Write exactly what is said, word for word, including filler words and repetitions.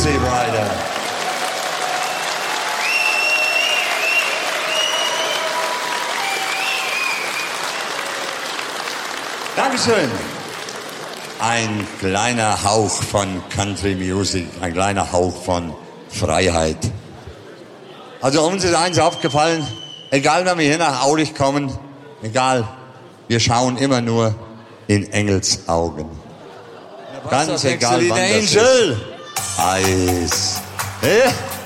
Easy Rider. Dankeschön. Ein kleiner Hauch von Country Music, ein kleiner Hauch von Freiheit. Also uns ist eins aufgefallen, egal wenn wir hier nach Aulich kommen, egal, wir schauen immer nur in Engels Augen. Ganz egal, wann das ist. Eis. Ja?